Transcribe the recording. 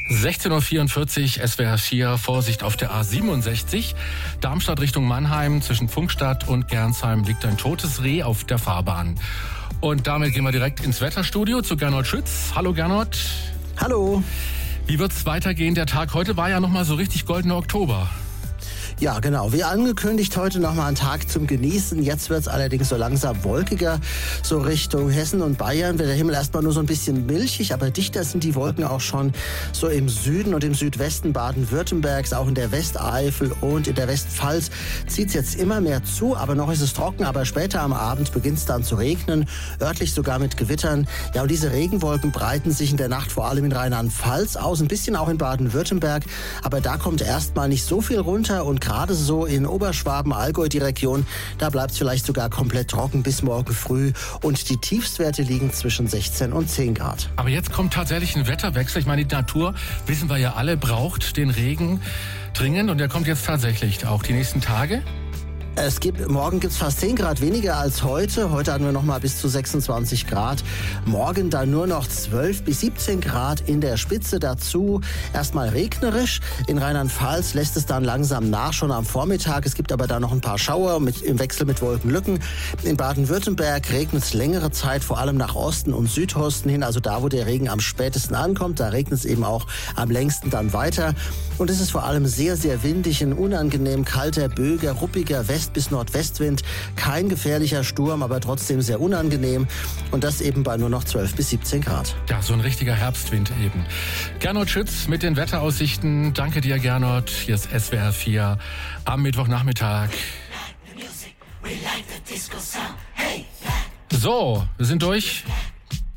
16:44 Uhr, SWR 4, Vorsicht auf der A67. Darmstadt Richtung Mannheim, zwischen Pfungstadt und Gernsheim liegt ein totes Reh auf der Fahrbahn. Und damit gehen wir direkt ins Wetterstudio zu Gernot Schütz. Hallo Gernot. Hallo. Wie wird's weitergehen? Der Tag heute war ja nochmal so richtig goldener Oktober. Ja, genau. Wie angekündigt, heute nochmal ein Tag zum Genießen. Jetzt wird's allerdings so langsam wolkiger. So Richtung Hessen und Bayern wird der Himmel erstmal nur so ein bisschen milchig, aber dichter sind die Wolken auch schon so im Süden und im Südwesten Baden-Württembergs, auch in der Westeifel und in der Westpfalz zieht's jetzt immer mehr zu, aber noch ist es trocken, aber später am Abend beginnt's dann zu regnen, örtlich sogar mit Gewittern. Ja, und diese Regenwolken breiten sich in der Nacht vor allem in Rheinland-Pfalz aus, ein bisschen auch in Baden-Württemberg, aber da kommt erstmal nicht so viel runter und gerade so in Oberschwaben, Allgäu, die Region, da bleibt es vielleicht sogar komplett trocken bis morgen früh. Und die Tiefstwerte liegen zwischen 16 und 10 Grad. Aber jetzt kommt tatsächlich ein Wetterwechsel. Ich meine, die Natur, wissen wir ja alle, braucht den Regen dringend. Und der kommt jetzt tatsächlich auch die nächsten Tage. Morgen gibt's fast 10 Grad weniger als heute. Heute hatten wir noch mal bis zu 26 Grad. Morgen dann nur noch 12 bis 17 Grad in der Spitze. Dazu erstmal regnerisch. In Rheinland-Pfalz lässt es dann langsam nach, schon am Vormittag. Es gibt aber da noch ein paar Schauer im Wechsel mit Wolkenlücken. In Baden-Württemberg regnet es längere Zeit, vor allem nach Osten und Südosten hin. Also da, wo der Regen am spätesten ankommt, da regnet es eben auch am längsten dann weiter. Und es ist vor allem sehr, sehr windig, ein unangenehm kalter, böiger, ruppiger West- bis Nordwestwind. Kein gefährlicher Sturm, aber trotzdem sehr unangenehm. Und das eben bei nur noch 12 bis 17 Grad. Ja, so ein richtiger Herbstwind eben. Gernot Schütz mit den Wetteraussichten. Danke dir, Gernot. Hier ist SWR 4 am Mittwochnachmittag. So, wir sind durch.